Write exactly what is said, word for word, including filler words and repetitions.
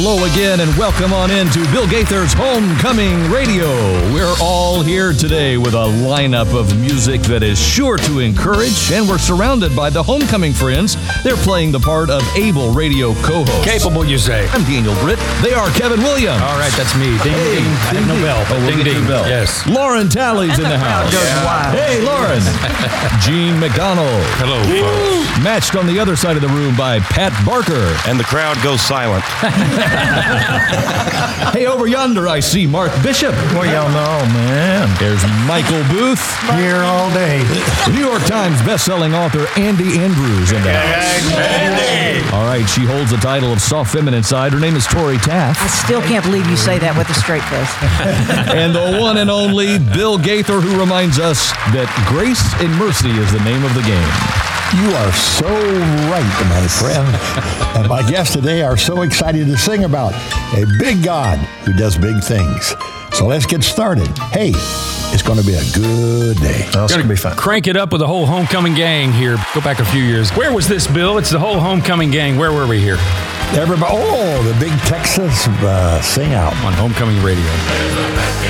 Hello again and welcome on into Bill Gaither's Homecoming Radio. We're all here today with a lineup of music that is sure to encourage, and we're surrounded by the Homecoming friends. They're playing the part of able radio co-hosts. Capable, you say. I'm Daniel Britt. They are Kevin Williams. All right, that's me. Ding, Hey, ding. I ding, have no ding. bell. Oh, we'll ding, get ding. the bell. Yes. Lauren Talley's in the house. Yeah. Hey, Lauren. Gene McDonald. Hello, folks. Matched on the other side of the room by Pat Barker. And the crowd goes silent. Hey, over yonder, I see Mark Bishop. Well, y'all know, man. There's Michael Booth. Here all day. The New York Times best-selling author Andy Andrews in the house. Andy. All right, she holds the title of Soft Feminine Side. Her name is Tori Taft. I still can't believe you say that with a straight face. And the one and only Bill Gaither, who reminds us that grace and mercy is the name of the game. You are so right, my friend. And my guests today are so excited to sing about a big God who does big things. So let's get started. Hey, it's going to be a good day. Oh, it's going to be fun. Crank it up with the whole Homecoming gang here. Go back a few years. Where was this, Bill? It's the whole Homecoming gang. Where were we here? Everybody, oh, the big Texas uh, sing out. On Homecoming Radio.